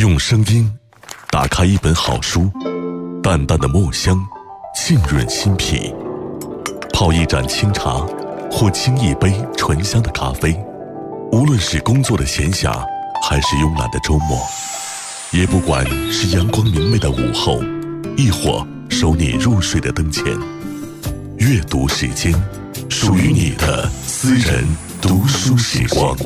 用声音打开一本好书，淡淡的墨香浸润心脾，泡一盏清茶或沏一杯醇香的咖啡，无论是工作的闲暇还是慵懒的周末，也不管是阳光明媚的午后，亦或守你入睡的灯前，阅读时间，属于你的私人读书时光。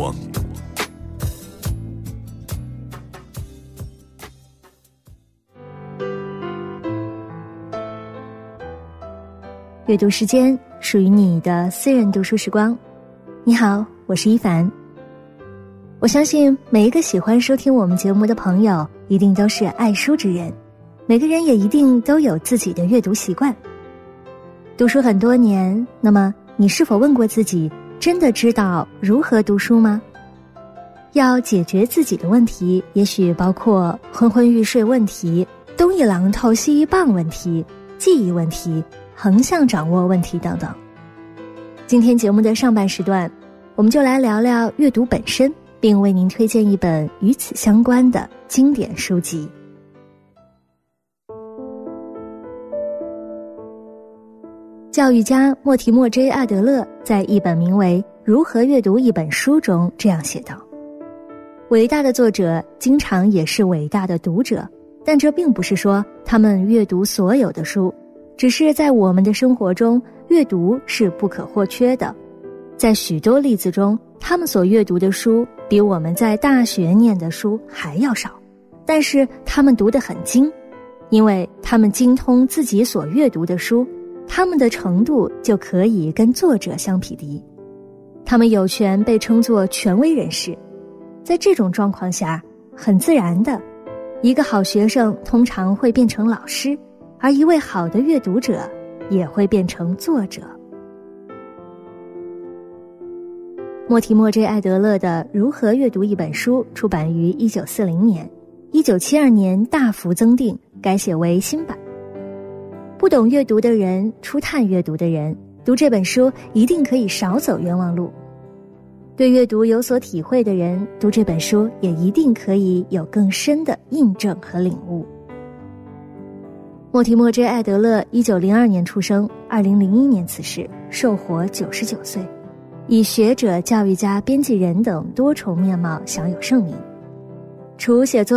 阅读时间，属于你的私人读书时光。你好，我是一凡。我相信每一个喜欢收听我们节目的朋友一定都是爱书之人，每个人也一定都有自己的阅读习惯。读书很多年，那么你是否问过自己，真的知道如何读书吗？要解决自己的问题，也许包括昏昏欲睡问题、东一榔头西一棒问题、记忆问题、横向掌握问题等等。今天节目的上半时段，我们就来聊聊阅读本身，并为您推荐一本与此相关的经典书籍。教育家莫提莫 ·J· 艾德勒在一本名为《如何阅读一本书》中这样写道：伟大的作者经常也是伟大的读者，但这并不是说他们阅读所有的书，只是在我们的生活中，阅读是不可或缺的。在许多例子中，他们所阅读的书比我们在大学念的书还要少，但是他们读得很精，因为他们精通自己所阅读的书，他们的程度就可以跟作者相匹敌。他们有权被称作权威人士。在这种状况下，很自然的，一个好学生通常会变成老师，而一位好的阅读者也会变成作者。莫提莫 ·J· 艾德勒的《如何阅读一本书》出版于1940年，1972年大幅增订，改写为新版。不懂阅读的人，初探阅读的人，读这本书一定可以少走冤枉路。对阅读有所体会的人，读这本书也一定可以有更深的印证和领悟。莫提莫 ·J· 艾德勒1902年出生，2001年辞世，寿活99岁，以学者、教育家、编辑人等多重面貌享有盛名。除写作